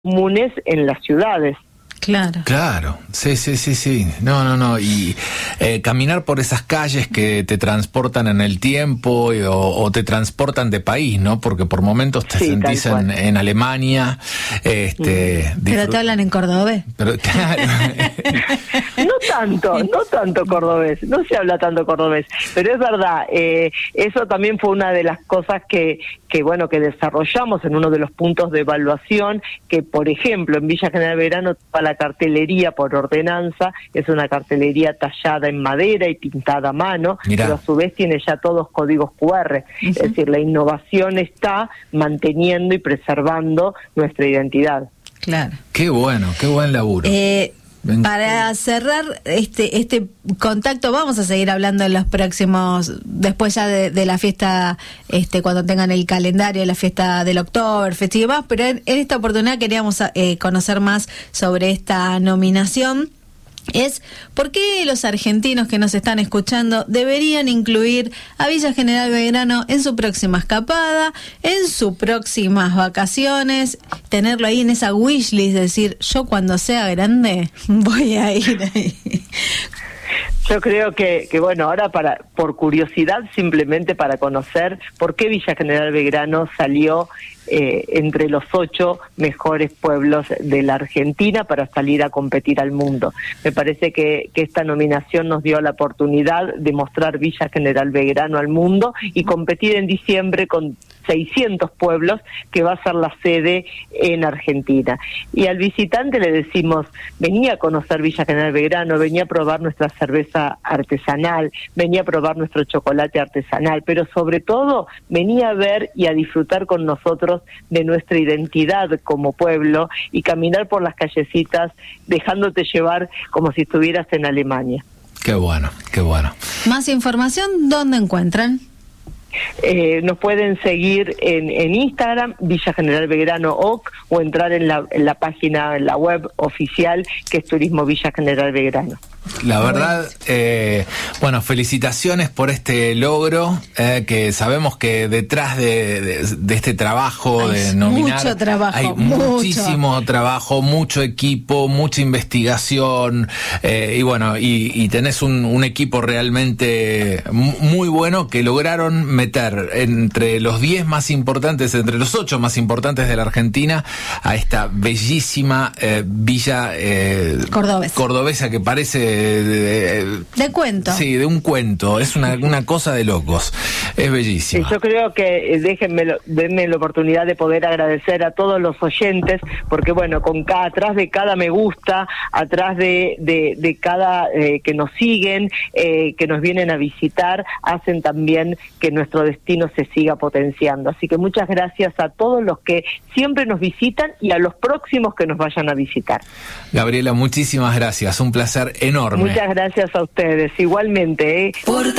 comunes en las ciudades. Claro, sí. No. Y caminar por esas calles que te transportan en el tiempo o te transportan de país, ¿no? Porque por momentos te sentís en Alemania. Pero te hablan en cordobés. Pero, claro. No tanto cordobés, no se habla tanto cordobés, pero es verdad, eso también fue una de las cosas que desarrollamos en uno de los puntos de evaluación, que por ejemplo en Villa General Belgrano toda la cartelería por ordenanza es una cartelería tallada en madera y pintada a mano. Mirá. Pero a su vez tiene ya todos códigos QR, es decir, la innovación está manteniendo y preservando nuestra identidad. Claro. Qué buen laburo. Para cerrar este contacto, vamos a seguir hablando en los próximos, después ya de la fiesta, cuando tengan el calendario, la fiesta del Oktoberfest y demás, pero en esta oportunidad queríamos conocer más sobre esta nominación. Es por qué los argentinos que nos están escuchando deberían incluir a Villa General Belgrano en su próxima escapada, en sus próximas vacaciones, tenerlo ahí en esa wishlist, decir, yo cuando sea grande voy a ir ahí. Yo creo que ahora por curiosidad, simplemente para conocer por qué Villa General Belgrano salió entre los 8 mejores pueblos de la Argentina para salir a competir al mundo. Me parece que esta nominación nos dio la oportunidad de mostrar Villa General Belgrano al mundo y competir en diciembre con 600 pueblos, que va a ser la sede en Argentina. Y al visitante le decimos, venía a conocer Villa General Belgrano, venía a probar nuestra cerveza artesanal, venía a probar nuestro chocolate artesanal, pero sobre todo venía a ver y a disfrutar con nosotros de nuestra identidad como pueblo y caminar por las callecitas dejándote llevar como si estuvieras en Alemania. Qué bueno. Más información, ¿dónde encuentran? Nos pueden seguir en Instagram, Villa General Belgrano OC, o entrar en la página, en la web oficial, que es Turismo Villa General Belgrano. La verdad, felicitaciones por este logro, que sabemos que detrás de este trabajo de nominar mucho trabajo, hay muchísimo trabajo, mucho equipo, mucha investigación, y tenés un equipo realmente muy bueno que lograron meter entre los 10 más importantes, entre los 8 más importantes de la Argentina, a esta bellísima villa cordobesa que parece de cuento. Sí, de un cuento. Es una cosa de locos. Es bellísima. Sí, yo creo que denme la oportunidad de poder agradecer a todos los oyentes, porque atrás de cada me gusta, atrás de cada que nos siguen, que nos vienen a visitar, hacen también que nuestro destino se siga potenciando. Así que muchas gracias a todos los que siempre nos visitan y a los próximos que nos vayan a visitar. Gabriela, muchísimas gracias. Un placer enorme. Muchas gracias a ustedes, igualmente.